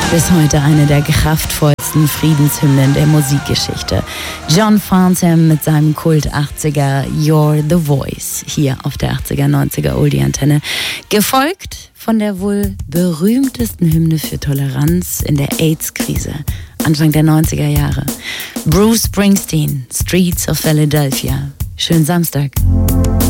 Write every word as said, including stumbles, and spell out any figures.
Bis heute eine der kraftvollsten Friedenshymnen der Musikgeschichte. John Farnham mit seinem Kult achtziger You're the Voice hier auf der achtziger, neunziger Oldie-Antenne. Gefolgt von der wohl berühmtesten Hymne für Toleranz in der AIDS-Krise Anfang der neunziger Jahre. Bruce Springsteen, Streets of Philadelphia. Schönen Samstag.